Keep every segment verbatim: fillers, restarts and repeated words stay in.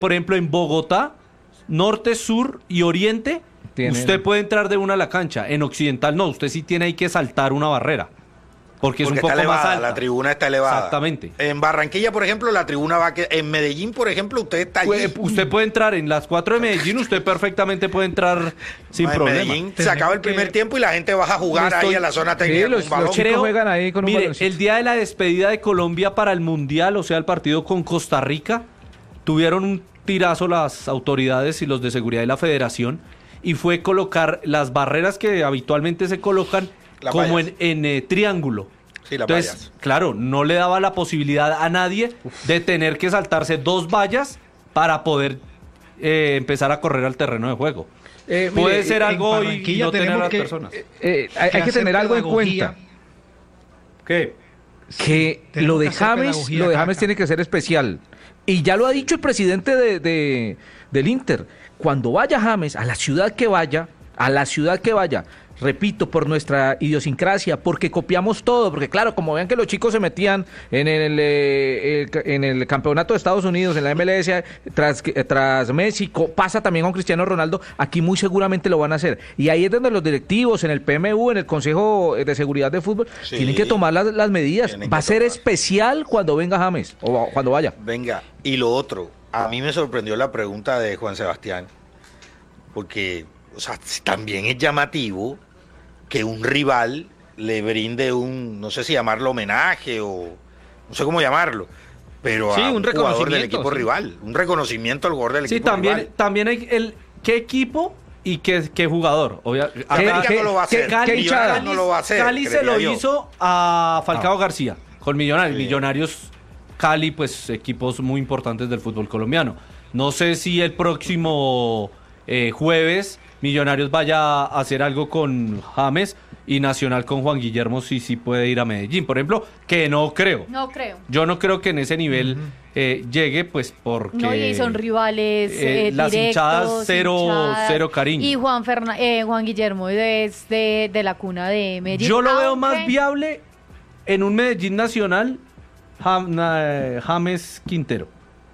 por ejemplo, en Bogotá, norte, sur y oriente, Tienen... usted puede entrar de una a la cancha. En occidental no, usted sí tiene ahí que saltar una barrera. Porque, porque es un poco elevada, más alta. La tribuna está elevada. Exactamente. En Barranquilla, por ejemplo, la tribuna va que en Medellín, por ejemplo, usted está allí. Pues, usted puede entrar en las cuatro de Medellín, usted perfectamente puede entrar sin no, en problema. Medellín se acaba el primer que... tiempo y la gente baja a jugar estoy... ahí a la zona técnica. Sí, los, con los chicos juegan ahí con un Mire, baloncito. El día de la despedida de Colombia para el Mundial, o sea, el partido con Costa Rica, tuvieron un tirazo las autoridades y los de seguridad de la federación, y fue colocar las barreras que habitualmente se colocan la como vallas. en, en eh, triángulo. Sí, las Entonces, vallas. claro, no le daba la posibilidad a nadie Uf. de tener que saltarse dos vallas para poder eh, empezar a correr al terreno de juego. Eh, Puede mire, ser algo y no tener a las que, personas. Eh, eh, hay que, que tener algo en cuenta. ¿Qué? Que sí, lo de James, lo de James tiene que ser especial. Y ya lo ha dicho el presidente de, de, del Inter. Cuando vaya James, a la ciudad que vaya, a la ciudad que vaya, repito, por nuestra idiosincrasia, porque copiamos todo, porque claro, como vean que los chicos se metían en el, eh, el, en el campeonato de Estados Unidos, en la M L S, tras, tras México, pasa también con Cristiano Ronaldo, aquí muy seguramente lo van a hacer. Y ahí es donde los directivos, en el P M U, en el Consejo de Seguridad de Fútbol, sí, tienen que tomar las, las medidas. Va a ser tomar. especial cuando venga James, o cuando vaya. Venga, y lo otro, a mí me sorprendió la pregunta de Juan Sebastián, porque, o sea, también es llamativo que un rival le brinde un, no sé si llamarlo homenaje o no sé cómo llamarlo, pero sí, a un, un jugador del equipo sí. rival, un reconocimiento al jugador del sí, equipo también, rival. Sí, también hay el qué equipo y qué, qué jugador. Obvia, América ¿qué, no lo va a hacer, Cali, Cali, no lo va a hacer. Cali se lo yo. hizo a Falcao ah. García con Millonarios. Sí. Millonarios, Cali, pues equipos muy importantes del fútbol colombiano. No sé si el próximo eh, jueves Millonarios vaya a hacer algo con James y Nacional con Juan Guillermo sí sí puede ir a Medellín, por ejemplo, que no creo. No creo. Yo no creo que en ese nivel uh-huh. eh, llegue, pues porque... No, y son rivales eh, eh, las directos, hinchadas cero, hinchadas, cero cariño. Y Juan, Ferna, eh, Juan Guillermo es de, de la cuna de Medellín. Yo lo aunque... veo más viable en un Medellín Nacional, Jam, eh, James Quintero.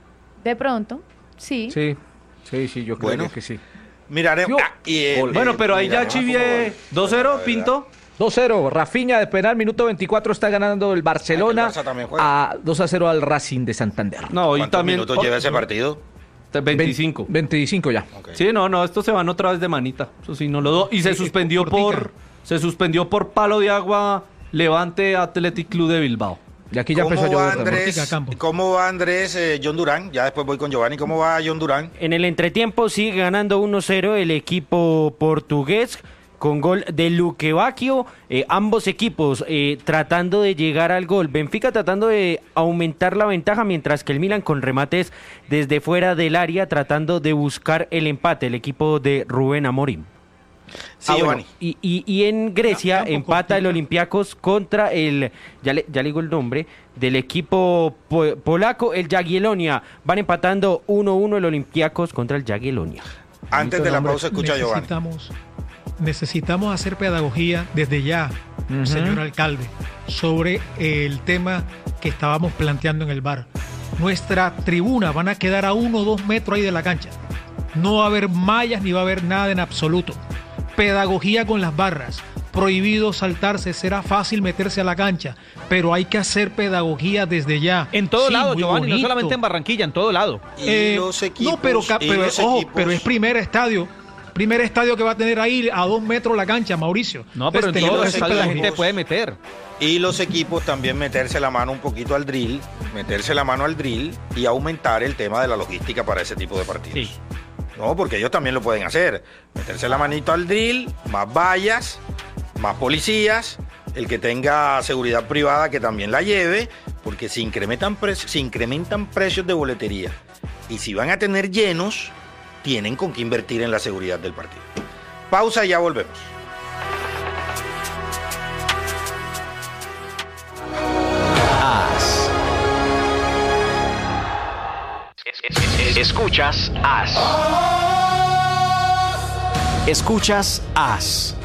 De pronto, sí. Sí, sí, sí, yo creo bueno. que sí. Miraremos. Ah, y el, bueno, pero ahí mira, ya Chivié dos cero, Pinto. dos cero, Rafinha de penal, minuto veinticuatro, está ganando el Barcelona el a dos a cero al Racing de Santander. No, y ¿Cuántos también minutos oh, lleva ese partido? veinticinco. veinticinco ya. Okay. Sí, no, no, estos se van otra vez de manita. Eso sí, no lo do. Y se sí, suspendió por se suspendió por palo de agua Levante Athletic Club de Bilbao. Y aquí ya ¿Cómo empezó a va llover. Andrés, ¿Cómo va Andrés, eh, John Durán? Ya después voy con Giovanni. ¿Cómo va John Durán? En el entretiempo sigue ganando uno cero el equipo portugués con gol de Luque Bacchio. Eh, ambos equipos eh, tratando de llegar al gol. Benfica tratando de aumentar la ventaja, mientras que el Milan con remates desde fuera del área tratando de buscar el empate. El equipo de Rubén Amorim. Sí, ah, bueno, y, y, y en Grecia no, empata el Olympiacos contra el, ya le, ya le digo el nombre, del equipo po, polaco, el Jagiellonia. Van empatando uno uno el Olympiacos contra el Jagiellonia. Antes de la pausa, escucha necesitamos, Giovanni. Necesitamos hacer pedagogía desde ya, uh-huh. señor alcalde, sobre el tema que estábamos planteando en el bar. Nuestra tribuna van a quedar a uno o dos metros ahí de la cancha. No va a haber mallas ni va a haber nada en absoluto. Pedagogía con las barras, prohibido saltarse, será fácil meterse a la cancha, pero hay que hacer pedagogía desde ya. En todo sí, lado, Giovanni, bonito. No solamente en Barranquilla, en todo lado. Y eh, los equipos, no, pero, pero, los ojo, equipos. pero es primer estadio, primer estadio que va a tener ahí a dos metros la cancha, Mauricio. No, pero Entonces, en todos los los estadios la gente puede meter. Y los equipos también meterse la mano un poquito al drill, meterse la mano al drill y aumentar el tema de la logística para ese tipo de partidos. Sí. No, porque ellos también lo pueden hacer. Meterse la manito al drill, más vallas, más policías, el que tenga seguridad privada que también la lleve, porque se incrementan, pre- se incrementan precios de boletería. Y si van a tener llenos, tienen con qué invertir en la seguridad del partido. Pausa y ya volvemos. As. Escuchas As. Escuchas As.